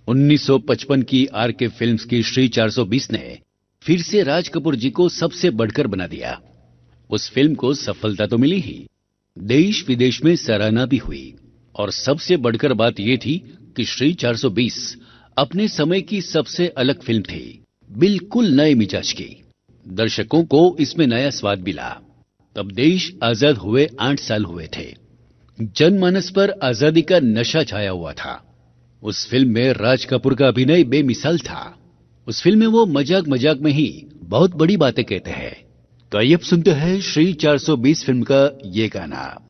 1955 की R K films की श्री 420 ने फिर से राज कपूर जी को सबसे बढ़कर बना दिया। उस फिल्म को सफलता तो मिली ही, देश विदेश में सराहना भी हुई और सबसे बढ़कर बात ये थी कि श्री 420 अपने समय की सबसे अलग फिल्म थी, बिल्कुल नए मिजाज की। दर्शकों को इसमें नया स्वाद मिला। तब देश आजाद हुए 8 साल हुए थे। जनमानस पर आजादी का नशा छाया हुआ था। उस फिल्म में राज कपूर का अभिनय बेमिसाल था। उस फिल्म में वो मजाक मजाक में ही बहुत बड़ी बातें कहते हैं। तो आइए अब सुनते हैं श्री 420 फिल्म का ये गाना।